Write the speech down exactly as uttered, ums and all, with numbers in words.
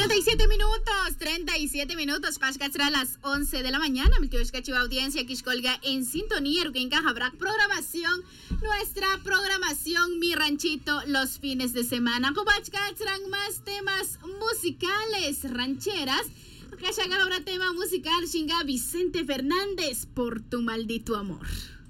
treinta y siete minutos, treinta y siete minutos, será a las once de la mañana. Mi tío audiencia que colga en sintonía, que habrá programación, nuestra programación, mi ranchito, los fines de semana. Serán más temas musicales, rancheras. Que habrá tema musical, chinga Vicente Fernández, por tu maldito amor.